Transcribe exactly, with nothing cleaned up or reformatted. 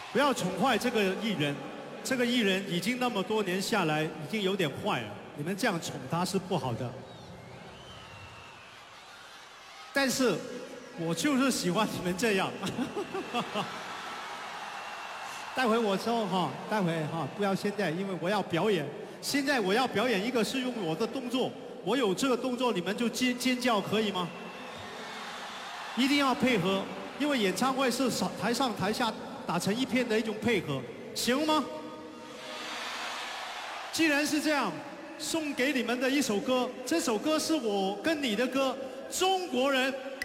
不要宠坏这个艺人，这个艺人已经那么多年下来，已经有点坏了。你们这样宠他是不好的。但是，我就是喜欢你们这样。待会我说哈，待会哈，不要现在，因为我要表演。现在我要表演一个是用我的动作，我有这个动作，你们就尖尖叫，可以吗？一定要配合，因为演唱会是台上台下打成一片的一种配合，行吗？既然是这样，送给你们的一首歌，这首歌是我跟你的歌，《中国人》。